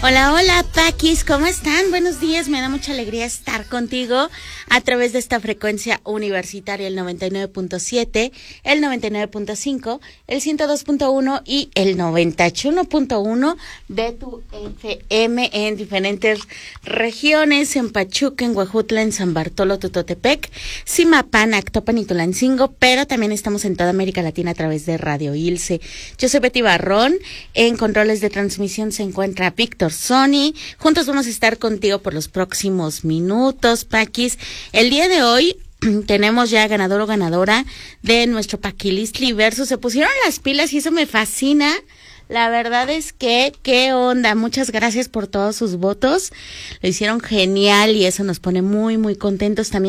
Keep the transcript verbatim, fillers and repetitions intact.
Hola, hola, Paquis, ¿cómo están? Buenos días, me da mucha alegría estar contigo a través de esta frecuencia universitaria, el noventa y nueve punto siete, el noventa y nueve punto cinco, el ciento dos punto uno y el noventa y uno punto uno de tu F M en diferentes regiones, en Pachuca, en Huejutla, en San Bartolo, Tototepec, Zimapán, Actopan y Tulancingo, pero también estamos en toda América Latina a través de Radio Ilse. Yo soy Betty Barrón, en controles de transmisión se encuentra Víctor Sony. Juntos vamos a estar contigo por los próximos minutos, Paquis. El día de hoy tenemos ya ganador o ganadora de nuestro Paquilistli versus. Se pusieron las pilas y eso me fascina. La verdad es que, ¿qué onda? Muchas gracias por todos sus votos. Lo hicieron genial y eso nos pone muy, muy contentos también.